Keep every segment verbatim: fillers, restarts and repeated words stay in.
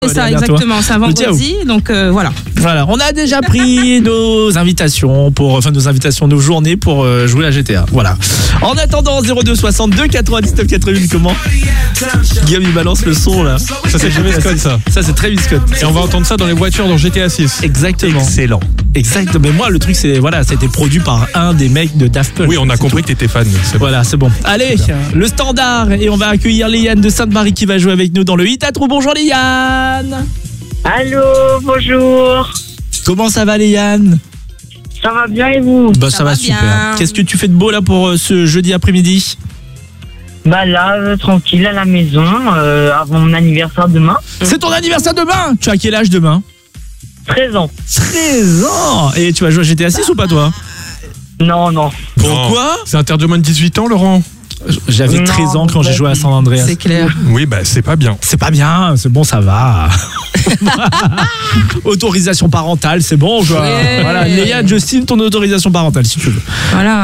C'est ça, exactement. C'est un vendredi, donc euh, voilà. Voilà, on a déjà pris nos invitations pour, enfin nos invitations, nos journées pour euh, jouer à G T A. Voilà. En attendant, zéro deux soixante-deux quatre-vingt-dix-neuf quatre-vingt-huit, comment Guillaume il balance le son là. Ça c'est Travis Scott ça. Ça c'est Travis Scott. Et on va entendre ça dans les voitures dans G T A six. Exactement. Excellent. Exactement. Mais moi le truc c'est voilà, ça a été produit par un des mecs de Daft Punk. Oui, on a compris tout. que t'étais fan. C'est bon. Voilà, c'est bon. Allez, le standard et on va accueillir Léane de Sainte-Marie qui va jouer avec nous dans le hit à trou. Bonjour Léane. Allô, bonjour. Comment ça va Léane? Ça va bien et vous? Bah ça, ça va, va super. Bien. Qu'est-ce que tu fais de beau là pour euh, ce jeudi après-midi? Bah là, euh, tranquille à la maison, euh, avant mon anniversaire demain. C'est ton anniversaire demain? Tu as quel âge demain? treize ans. treize ans. Et tu vas jouer à G T A six ou pas toi? Non, non. Pourquoi? C'est interdit aux moins de dix-huit ans, Laurent? J'avais Non, treize ans quand j'ai joué à San Andreas. C'est clair. Oui, bah c'est pas bien. C'est pas bien, c'est bon, ça va. Autorisation parentale, c'est bon. Je... Ouais. Voilà, Léa, je signe ton autorisation parentale si tu veux. Voilà.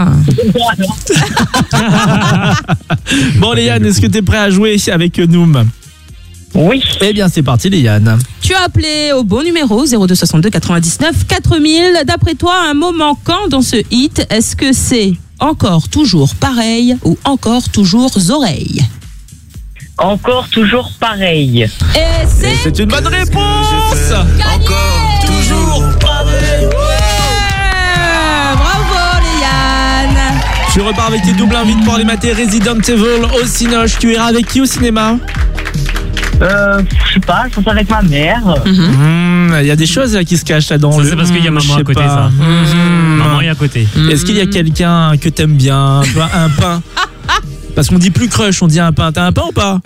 Bon, Léane, est-ce que tu es prêt à jouer avec Noom? Oui. Eh bien, c'est parti, Léane. Tu as appelé au bon numéro zéro deux soixante-deux quatre-vingt-dix-neuf quatre mille. D'après toi, un mot manquant dans ce hit, est-ce que c'est encore toujours pareil ou encore toujours oreilles? Encore toujours pareil. Et c'est, Et c'est une bonne réponse. Encore toujours pareil. Ouais. Bravo, Léane. Tu repars avec tes doubles invites pour aller mater Resident Evil au Cinoche. Tu iras avec qui au cinéma? Euh, je sais pas, je pense avec ma mère. Il mmh, y a des choses là, qui se cachent là-dedans. Ça, le... c'est parce qu'il y a maman à côté, pas. ça. Mmh. Maman est à côté. Mmh. Est-ce qu'il y a quelqu'un que t'aimes bien? Tu vois, un pain? Parce qu'on dit plus crush, on dit un pain. T'as un pain ou pas?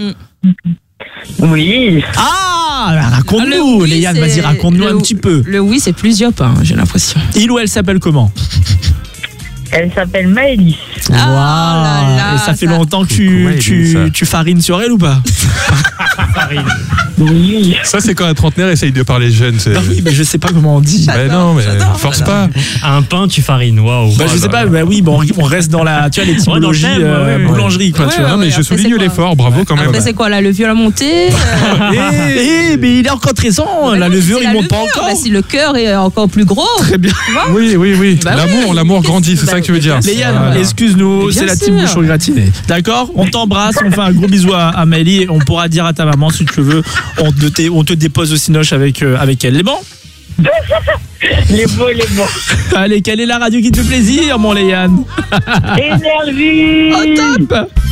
Oui. Ah, raconte-nous, Ah, oui, Léane, c'est- vas-y, raconte-nous le- un petit peu. Le oui, c'est plusieurs pains, j'ai l'impression. Il ou elle s'appelle comment? Elle s'appelle Maëlys. Ah là là, Et ça fait ça- longtemps que tu, Comment elle tu, dit ça tu farines sur elle ou pas? Oui. Ça c'est quand un trentenaire essaye de parler jeune. C'est... Bah oui, mais je sais pas comment on dit. Bah non, mais j'adore, force pas. Un pain, tu farines, waouh. Bah je sais pas, bah oui, bon, on reste dans la, tu vois, l'étymologie, Ouais, dans le thème, euh, ouais, ouais. boulangerie, quoi, Ouais, tu vois. Non, mais ouais, je après, souligne c'est quoi l'effort, bravo quand même. Après, c'est quoi, la levure à monter euh, Eh, eh, mais il est encore treize ans, la non, levure, c'est il la monte pas levure. encore. Bah, si le cœur est encore plus gros. Très bien. Oui, oui, oui. Bah l'amour, oui. l'amour grandit, c'est Bah, ça que tu veux dire. Léane, Voilà. excuse-nous, Mais c'est bien la team sûr. bouchon gratinée. D'accord? On t'embrasse, on fait un gros bisou à, à Maëlie et on pourra dire à ta maman si tu veux, on te, dé- on te dépose au Cinoche avec, euh, avec elle. Les bons? Les beaux, les beaux. Allez, quelle est la radio qui te fait plaisir, mon Léane? Énergie. Au top!